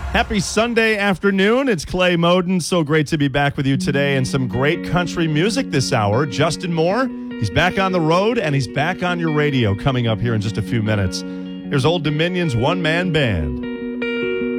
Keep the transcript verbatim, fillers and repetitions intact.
Happy Sunday afternoon. It's Clay Moden. So great to be back with you today, and some great country music this hour. Justin Moore, he's back on the road, and he's back on your radio coming up here in just a few minutes. Here's Old Dominion's one-man band.